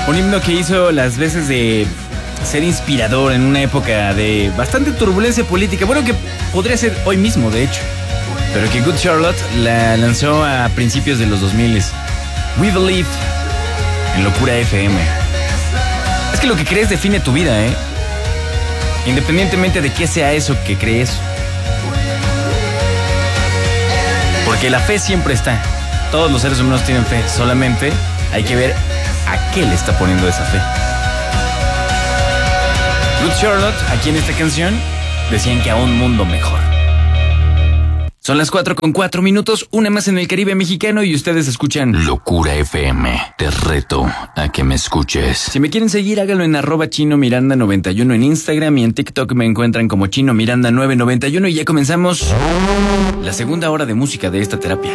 Un himno que hizo las veces de ser inspirador en una época de bastante turbulencia política. Bueno, que podría ser hoy mismo, de hecho. Pero que Good Charlotte la lanzó a principios de los 2000. We Believe en Locura FM. Es que lo que crees define tu vida, ¿eh? Independientemente de qué sea eso que crees. Porque la fe siempre está. Todos los seres humanos tienen fe. Solamente hay que ver a qué le está poniendo esa fe. Good Charlotte, aquí en esta canción, decían que a un mundo mejor. Son las 4:04, una más en el Caribe mexicano y ustedes escuchan Locura FM. Te reto a que me escuches. Si me quieren seguir, háganlo en @chinomiranda91 en Instagram y en TikTok me encuentran como chinomiranda991 y ya comenzamos la segunda hora de música de esta terapia.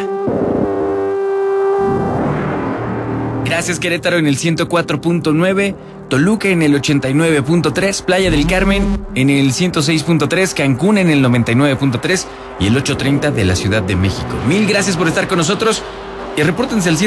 Gracias Querétaro en el 104.9, Toluca en el 89.3, Playa del Carmen en el 106.3, Cancún en el 99.3 y el 830 de la Ciudad de México. Mil gracias por estar con nosotros y repórtense al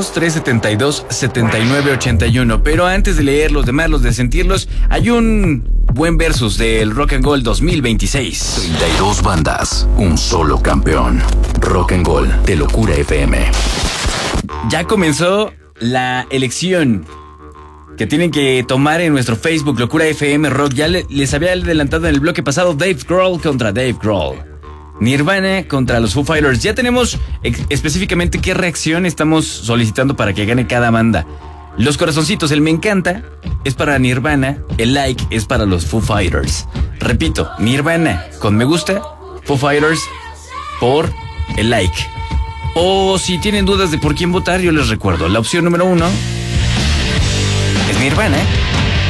722-372-7981. Pero antes de leer los demás, los de sentirlos, hay un buen versus del Rock and Roll 2026. 32 bandas, un solo campeón. Rock and Roll de Locura FM. Ya comenzó la elección que tienen que tomar en nuestro Facebook, Locura FM Rock. Ya les había adelantado en el bloque pasado Dave Grohl contra Dave Grohl, Nirvana contra los Foo Fighters. Ya tenemos específicamente qué reacción estamos solicitando para que gane cada banda. Los corazoncitos, el me encanta es para Nirvana, el like es para los Foo Fighters. Repito, Nirvana con me gusta, Foo Fighters por el like. O si tienen dudas de por quién votar, yo les recuerdo, la opción número 1 es Nirvana